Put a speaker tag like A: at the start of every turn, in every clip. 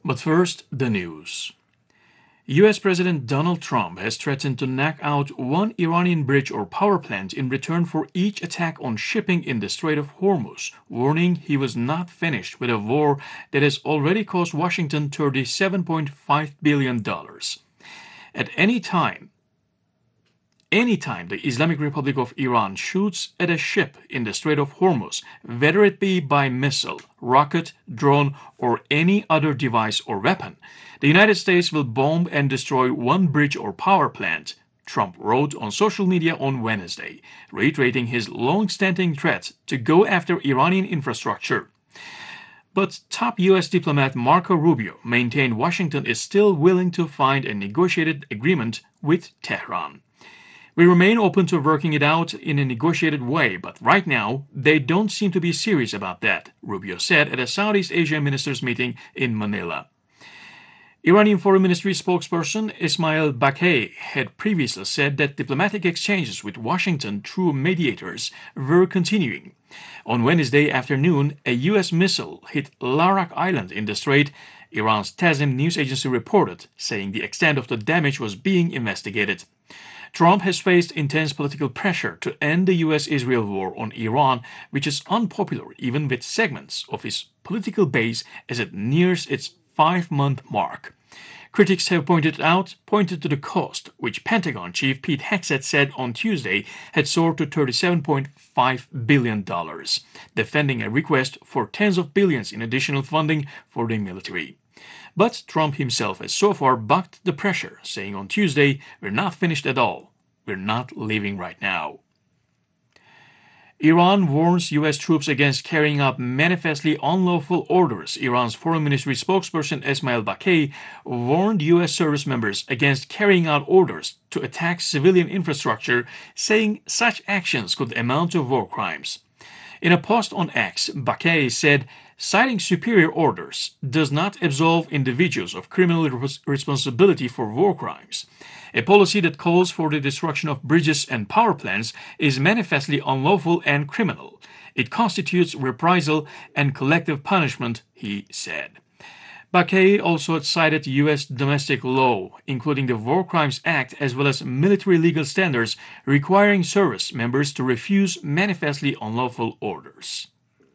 A: But first, the news. US President Donald Trump has threatened to knock out one Iranian bridge or power plant in return for each attack on shipping in the Strait of Hormuz, warning he was not finished with a war that has already cost Washington $37.5 billion. At Anytime the Islamic Republic of Iran shoots at a ship in the Strait of Hormuz, whether it be by missile, rocket, drone, or any other device or weapon, the United States will bomb and destroy one bridge or power plant, Trump wrote on social media on Wednesday, reiterating his long-standing threat to go after Iranian infrastructure. But top U.S. diplomat Marco Rubio maintained Washington is still willing to find a negotiated agreement with Tehran. We remain open to working it out in a negotiated way, but right now, they don't seem to be serious about that, Rubio said at a Southeast Asia ministers' meeting in Manila. Iranian Foreign Ministry spokesperson Ismail Baqai had previously said that diplomatic exchanges with Washington through mediators were continuing. On Wednesday afternoon, a U.S. missile hit Larak Island in the Strait, Iran's Tasnim news agency reported, saying the extent of the damage was being investigated. Trump has faced intense political pressure to end the U.S.-Israel war on Iran, which is unpopular even with segments of his political base as it nears its 5-month mark. Critics have pointed to the cost, which Pentagon Chief Pete Hegseth said on Tuesday had soared to $37.5 billion, defending a request for tens of billions in additional funding for the military. But Trump himself has so far bucked the pressure, saying on Tuesday, "We're not finished at all. We're not leaving right now." Iran warns U.S. troops against carrying out manifestly unlawful orders. Iran's Foreign Ministry spokesperson Ismail Baqai warned U.S. service members against carrying out orders to attack civilian infrastructure, saying such actions could amount to war crimes. In a post on X, Baqai said, citing superior orders does not absolve individuals of criminal responsibility for war crimes. A policy that calls for the destruction of bridges and power plants is manifestly unlawful and criminal. It constitutes reprisal and collective punishment, he said. Baqai also cited U.S. domestic law, including the War Crimes Act, as well as military legal standards requiring service members to refuse manifestly unlawful orders.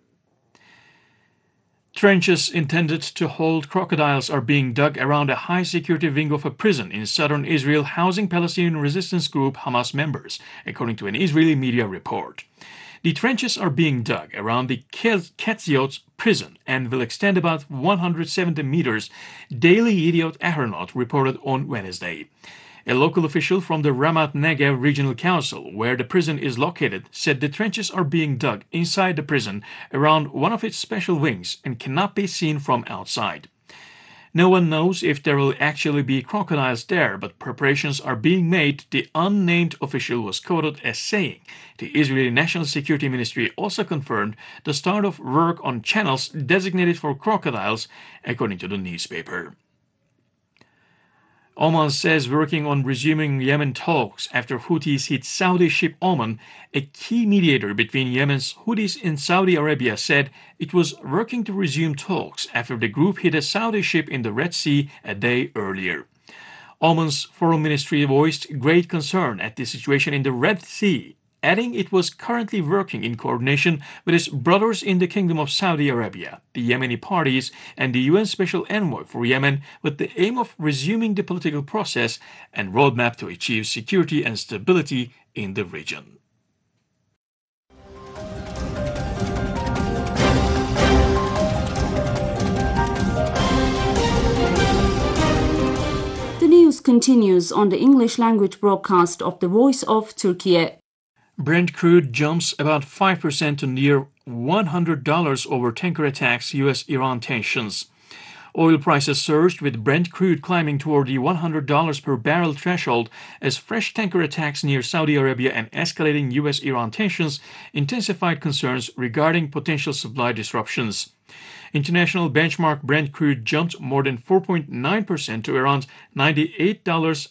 A: Trenches intended to hold crocodiles are being dug around a high-security wing of a prison in southern Israel housing Palestinian resistance group Hamas members, according to an Israeli media report. The trenches are being dug around the Ketziot prison and will extend about 170 meters, Daily Yediot Ahronot reported on Wednesday. A local official from the Ramat Negev Regional Council, where the prison is located, said the trenches are being dug inside the prison around one of its special wings and cannot be seen from outside. No one knows if there will actually be crocodiles there, but preparations are being made, the unnamed official was quoted as saying. The Israeli National Security Ministry also confirmed the start of work on channels designated for crocodiles, according to the newspaper. Oman says working on resuming Yemen talks after Houthis hit Saudi ship Oman. A key mediator between Yemen's Houthis and Saudi Arabia said it was working to resume talks after the group hit a Saudi ship in the Red Sea a day earlier. Oman's foreign ministry voiced great concern at the situation in the Red Sea, adding it was currently working in coordination with its brothers in the Kingdom of Saudi Arabia, the Yemeni parties, and the UN Special Envoy for Yemen with the aim of resuming the political process and roadmap to achieve security and stability in the region.
B: The news continues on the English language broadcast of the Voice of Turkey.
A: Brent crude jumps about 5% to near $100 over tanker attacks, U.S.-Iran tensions. Oil prices surged with Brent crude climbing toward the $100 per barrel threshold as fresh tanker attacks near Saudi Arabia and escalating U.S.-Iran tensions intensified concerns regarding potential supply disruptions. International benchmark Brent crude jumped more than 4.9% to around $98.7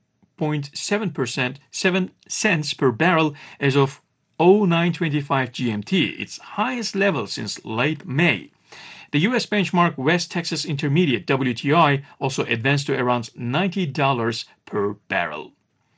A: cents per barrel as of 0925 GMT, its highest level since late May. The U.S. benchmark West Texas Intermediate WTI also advanced to around $90 per barrel.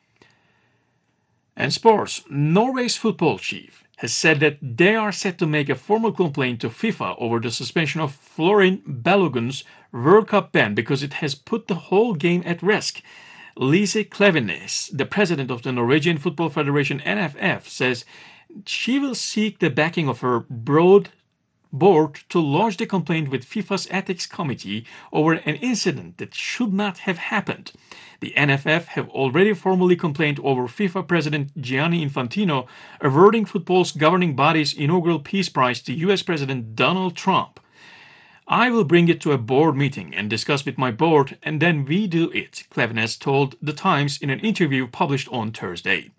A: And sports, Norway's football chief has said that they are set to make a formal complaint to FIFA over the suspension of Florin Balogun's World Cup ban because it has put the whole game at risk. Lise Klevenes, the president of the Norwegian Football Federation NFF, says she will seek the backing of her board to lodge the complaint with FIFA's ethics committee over an incident that should not have happened. The NFF have already formally complained over FIFA President Gianni Infantino awarding football's governing body's inaugural Peace Prize to US President Donald Trump. I will bring it to a board meeting and discuss with my board, and then we do it, Klevenes told The Times in an interview published on Thursday.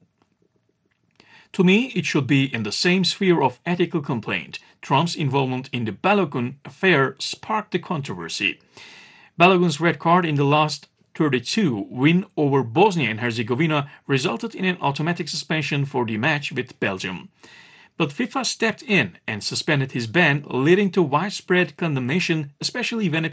A: To me, it should be in the same sphere of ethical complaint. Trump's involvement in the Balogun affair sparked the controversy. Balogun's red card in the last 32 win over Bosnia and Herzegovina resulted in an automatic suspension for the match with Belgium. But FIFA stepped in and suspended his ban, leading to widespread condemnation, especially when it